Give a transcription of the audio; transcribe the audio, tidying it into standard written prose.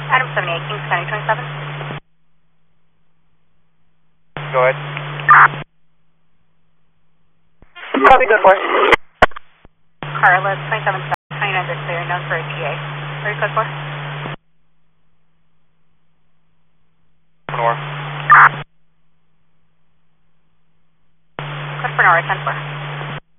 Adam 78, Kings County 27. Go ahead. Copy, good boy. Carla 27 29 is clear, known for ETA. Where are you code for? North. Code for Nora 10-4.